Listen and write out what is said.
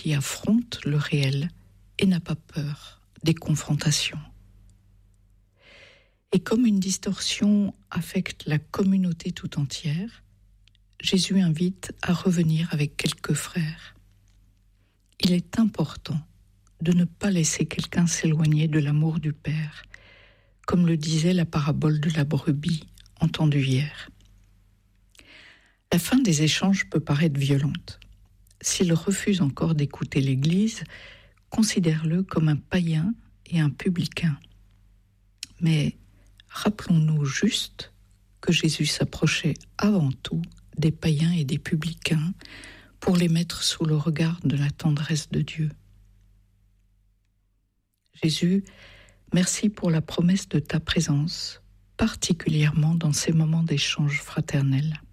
qui affronte le réel et n'a pas peur des confrontations. Et comme une distorsion affecte la communauté tout entière, Jésus invite à revenir avec quelques frères. Il est important de ne pas laisser quelqu'un s'éloigner de l'amour du Père, comme le disait la parabole de la brebis entendue hier. La fin des échanges peut paraître violente. S'il refuse encore d'écouter l'Église, considère-le comme un païen et un publicain. Mais rappelons-nous juste que Jésus s'approchait avant tout des païens et des publicains pour les mettre sous le regard de la tendresse de Dieu. Jésus, merci pour la promesse de ta présence, particulièrement dans ces moments d'échange fraternel.